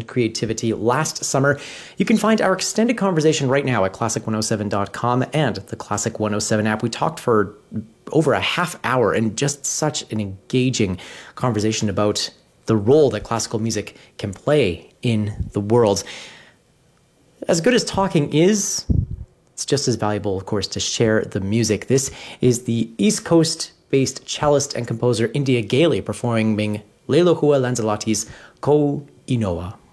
and creativity last summer. You can find our extended conversation right now at classic107.com and the Classic 107 app. We talked for over a half hour and just such an engaging conversation about the role that classical music can play in the world. As good as talking is, it's just as valuable, of course, to share the music. This is the East Coast-based cellist and composer India Gailey performing Lelohua Lanzalotti's Ko Inoa.